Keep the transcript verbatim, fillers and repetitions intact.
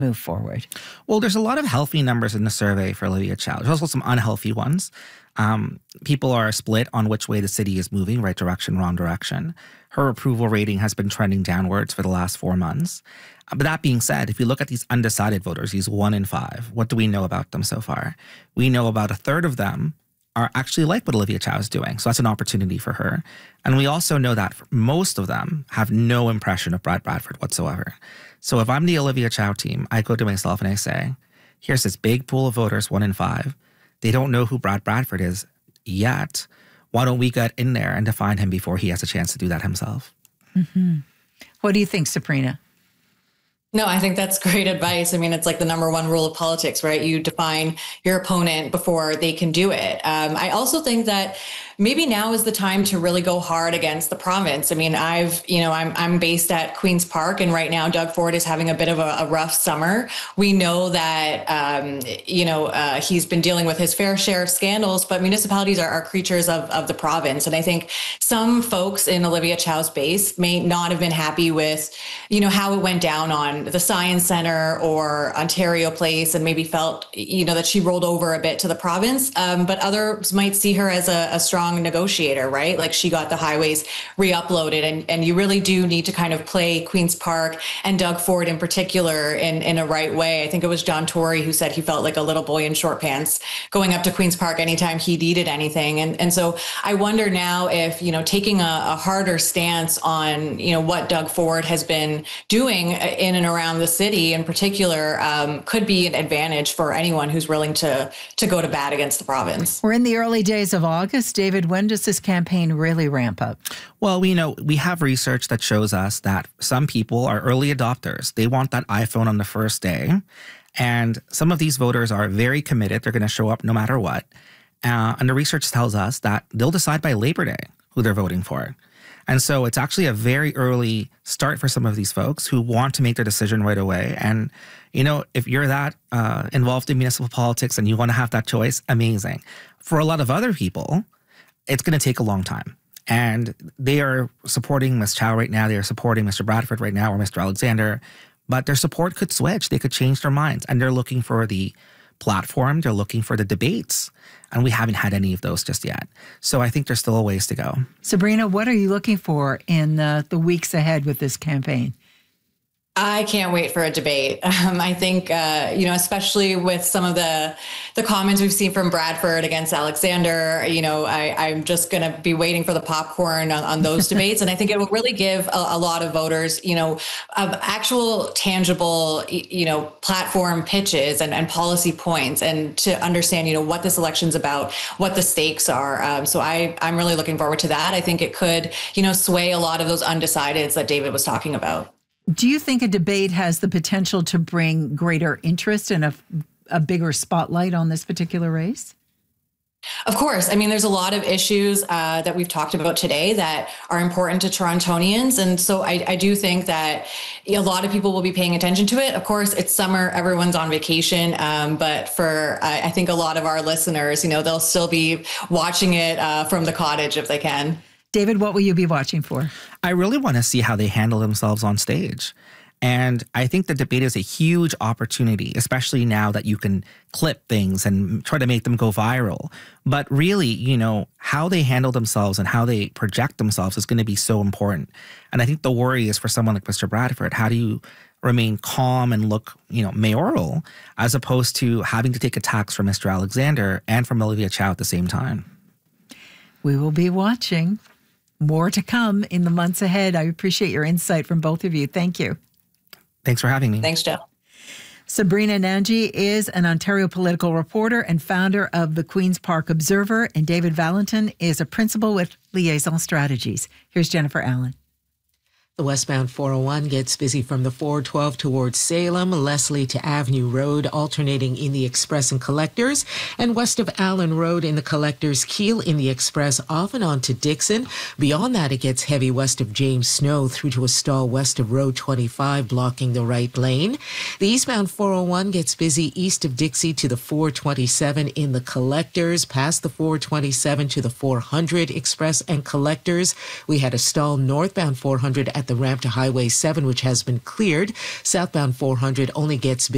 move forward? Well, there's a lot of healthy numbers in the survey for Olivia Chow. There's also some unhealthy ones. Um, people are split on which way the city is moving, right direction, wrong direction. Her approval rating has been trending downwards for the last four months. Uh, But that being said, if you look at these undecided voters, these one in five, what do we know about them so far? We know about a third of them are actually like what Olivia Chow is doing. So that's an opportunity for her. And we also know that most of them have no impression of Brad Bradford whatsoever. So if I'm the Olivia Chow team, I go to myself and I say, here's this big pool of voters, one in five. They don't know who Brad Bradford is yet. Why don't we get in there and define him before he has a chance to do that himself? Mm-hmm. What do you think, Sabrina? No, I think that's great advice. I mean, it's like the number one rule of politics, right? You define your opponent before they can do it. Um, I also think that maybe now is the time to really go hard against the province. I mean, I've, you know, I'm I'm based at Queen's Park, and right now Doug Ford is having a bit of a, a rough summer. We know that, um, you know, uh, he's been dealing with his fair share of scandals, but municipalities are, are creatures of, of the province. And I think some folks in Olivia Chow's base may not have been happy with, you know, how it went down on the Science Center or Ontario Place, and maybe felt, you know, that she rolled over a bit to the province. Um, but others might see her as a, a strong negotiator, right? Like she got the highways re-uploaded, and, and you really do need to kind of play Queen's Park and Doug Ford in particular in, in a right way. I think it was John Tory who said he felt like a little boy in short pants going up to Queen's Park anytime he needed anything. And, and so I wonder now if, you know, taking a, a harder stance on, you know, what Doug Ford has been doing in and around the city in particular um, could be an advantage for anyone who's willing to to go to bat against the province. We're in the early days of August. David, when does this campaign really ramp up? Well, we know we have research that shows us that some people are early adopters. They want that iPhone on the first day. And some of these voters are very committed. They're going to show up no matter what. Uh, and the research tells us that they'll decide by Labor Day who they're voting for. And so it's actually a very early start for some of these folks who want to make their decision right away. And, you know, if you're that uh, involved in municipal politics and you want to have that choice, amazing. For a lot of other people, it's going to take a long time. And they are supporting Miz Chow right now. They are supporting Mister Bradford right now or Mister Alexander. But their support could switch. They could change their minds. And they're looking for the platform. They're looking for the debates. And we haven't had any of those just yet. So I think there's still a ways to go. Sabrina, what are you looking for in uh, the weeks ahead with this campaign? I can't wait for a debate. Um, I think, uh, you know, especially with some of the the comments we've seen from Bradford against Alexander, you know, I, I'm just going to be waiting for the popcorn on, on those debates. And I think it will really give a, a lot of voters, you know, of actual tangible, you know, platform pitches and, and policy points, and to understand, you know, what this election's about, what the stakes are. Um, so I, I'm really looking forward to that. I think it could, you know, sway a lot of those undecideds that David was talking about. Do you think a debate has the potential to bring greater interest and a, a bigger spotlight on this particular race? Of course. I mean, there's a lot of issues uh, that we've talked about today that are important to Torontonians. And so I, I do think that a lot of people will be paying attention to it. Of course, it's summer, everyone's on vacation. Um, but for, uh, I think a lot of our listeners, you know, they'll still be watching it uh, from the cottage if they can. David, what will you be watching for? I really want to see how they handle themselves on stage. And I think the debate is a huge opportunity, especially now that you can clip things and try to make them go viral. But really, you know, how they handle themselves and how they project themselves is going to be so important. And I think the worry is for someone like Mister Bradford, how do you remain calm and look, you know, mayoral, as opposed to having to take attacks from Mister Alexander and from Olivia Chow at the same time? We will be watching. More to come in the months ahead. I appreciate your insight from both of you. Thank you. Thanks for having me. Thanks, Joe. Sabrina Nanji is an Ontario political reporter and founder of the Queen's Park Observer, and David Valentin is a principal with Liaison Strategies. Here's Jennifer Allen. The westbound four oh one gets busy from the four twelve towards Salem, Leslie to Avenue Road, alternating in the Express and Collectors, and west of Allen Road in the Collectors, Keel in the Express, off and on to Dixon. Beyond that, it gets heavy west of James Snow through to a stall west of Road twenty-five, blocking the right lane. The eastbound four oh one gets busy east of Dixie to the four twenty-seven in the Collectors, past the four twenty-seven to the four hundred Express and Collectors. We had a stall northbound four hundred at the ramp to Highway seven, which has been cleared. Southbound four hundred only gets busy